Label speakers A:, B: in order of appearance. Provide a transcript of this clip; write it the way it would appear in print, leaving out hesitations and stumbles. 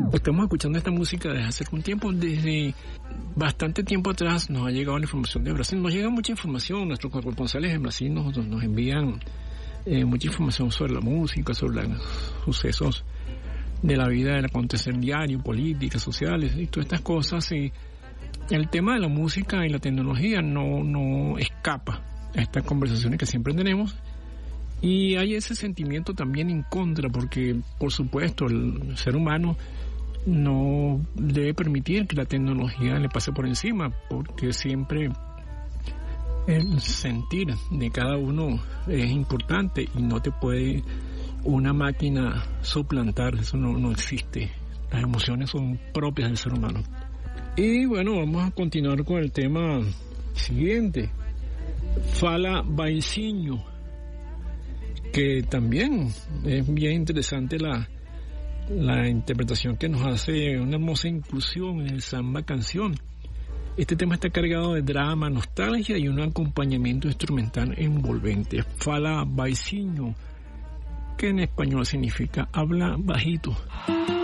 A: Estamos escuchando esta música desde hace un tiempo, desde bastante tiempo atrás nos ha llegado la información de Brasil, nos llega mucha información, nuestros corresponsales en Brasil nos envían mucha información sobre la música, sobre los sucesos de la vida, del acontecer diario, políticas, sociales y todas estas cosas, y el tema de la música y la tecnología no escapa a estas conversaciones que siempre tenemos. Y hay ese sentimiento también en contra, porque por supuesto el ser humano no debe permitir que la tecnología le pase por encima, porque siempre el sentir de cada uno es importante y no te puede una máquina suplantar, eso no existe. Las emociones son propias del ser humano. Y bueno, vamos a continuar con el tema siguiente, Fala Baicinho, que también es bien interesante la interpretación que nos hace, una hermosa inclusión en el samba canción. Este tema está cargado de drama, nostalgia y un acompañamiento instrumental envolvente. Fala Baicinho, que en español significa habla bajito.